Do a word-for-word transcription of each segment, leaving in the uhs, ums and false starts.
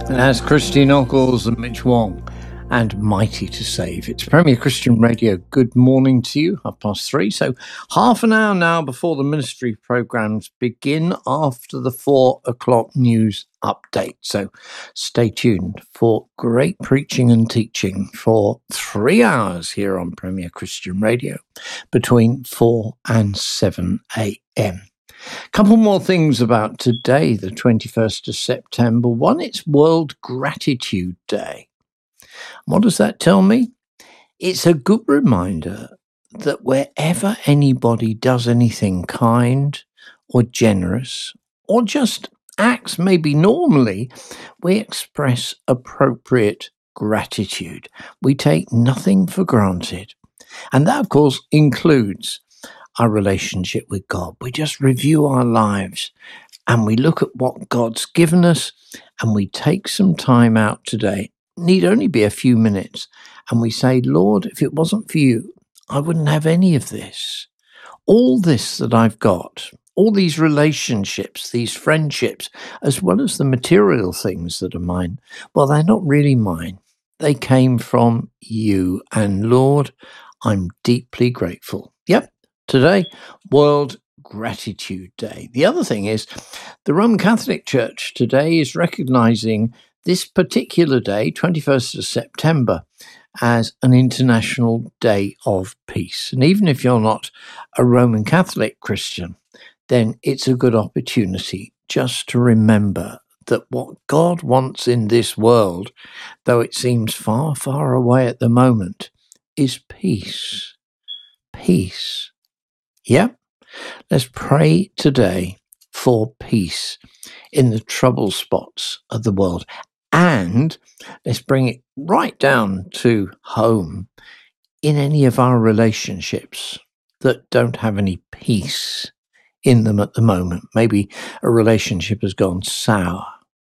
And that's Christy Nockels and Mitch Wong and Mighty to Save. It's Premier Christian Radio. Good morning to you, half past three. So half an hour now before the ministry programmes begin after the four o'clock news update. So stay tuned for great preaching and teaching for three hours here on Premier Christian Radio between four and seven a.m. Couple more things about today, the twenty-first of September. One, it's World Gratitude Day. What does that tell me? It's a good reminder that wherever anybody does anything kind or generous or just acts maybe normally, we express appropriate gratitude. We take nothing for granted. And that, of course, includes our relationship with God. We just review our lives and we look at what God's given us and we take some time out today. Need only be a few minutes, and we say, Lord, if it wasn't for you, I wouldn't have any of this. All this that I've got, all these relationships, these friendships, as well as the material things that are mine, well, they're not really mine. They came from you, and Lord, I'm deeply grateful. Yep, today, World Gratitude Day. The other thing is, the Roman Catholic Church today is recognizing this particular day, twenty-first of September, as an International Day of Peace. And even if you're not a Roman Catholic Christian, then it's a good opportunity just to remember that what God wants in this world, though it seems far, far away at the moment, is peace. Peace. Yep. Let's pray today for peace in the trouble spots of the world. And let's bring it right down to home in any of our relationships that don't have any peace in them at the moment. Maybe a relationship has gone sour.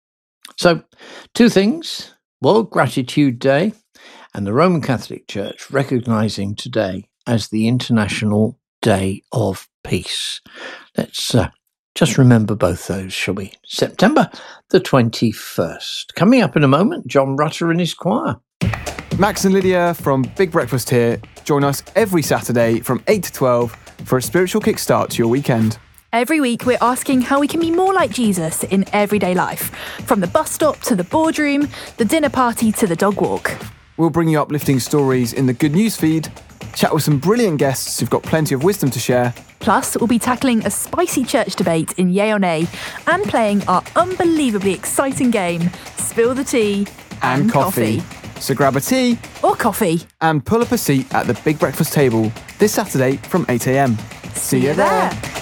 So, two things, World Gratitude Day and the Roman Catholic Church recognizing today as the International Day of Peace. Let's uh, just remember both those, shall we? September the twenty-first. Coming up in a moment, John Rutter and his choir. Max and Lydia from Big Breakfast here. Join us every Saturday from eight to twelve for a spiritual kickstart to your weekend. Every week, we're asking how we can be more like Jesus in everyday life. From the bus stop to the boardroom, the dinner party to the dog walk. We'll bring you uplifting stories in the Good News feed, chat with some brilliant guests who've got plenty of wisdom to share. Plus, we'll be tackling a spicy church debate in Yay or Nay and playing our unbelievably exciting game, Spill the Tea and, and coffee. coffee. So grab a tea or coffee and pull up a seat at the Big Breakfast table this Saturday from eight a.m. See you there.